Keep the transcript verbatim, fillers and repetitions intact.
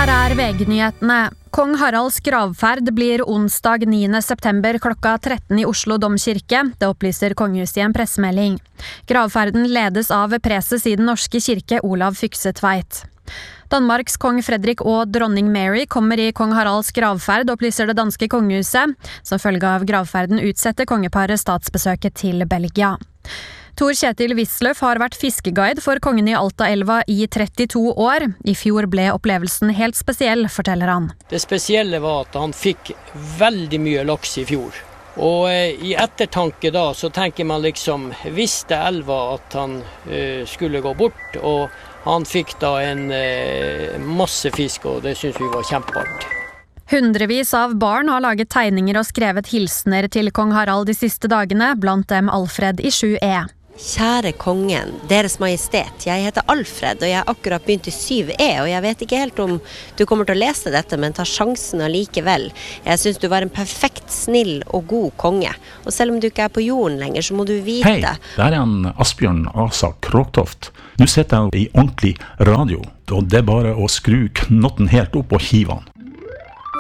Her er V G-nyhetene. Kong Haralds gravferd blir onsdag niende september klokka tretten i Oslo Domkirke. Det opplyser kongehuset i en pressemelding. Gravferden ledes av preses i Den norske kirke, Olav Fyksetveit. Danmarks kong Fredrik og dronning Mary kommer i kong Haralds gravferd, opplyser det danske kongehuset. Som følge av gravferden utsetter kongeparet statsbesøket til Belgia. Tor Kjetil Wisløff har vært fiskeguide for kongen i Altaelva i trettito år. I fjor ble opplevelsen helt spesiell, forteller han. Det spesielle var at han fikk veldig mye laks i fjor. Og eh, i ettertanke da, så tenker man liksom, visste elva at han eh, skulle gå bort, og han fikk da en eh, masse fisk, og det synes vi var kjempeartig. Hundrevis av barn har laget tegninger og skrevet hilsener til kong Harald de siste dagene, blant dem Alfred i sju E. Kjære kongen, deres majestet, jeg heter Alfred, og jeg har akkurat begynt i syv E, og jeg vet ikke helt om du kommer til å lese dette, men ta sjansen allikevel. Jeg synes du var en perfekt, snill og god konge, og selv om du ikke er på jorden lenger, så må du vite... Hei, der er han Asbjørn Asa Kråktoft. Nå sitter jeg i ordentlig radio, og det er bare å skru knotten helt opp og hive han.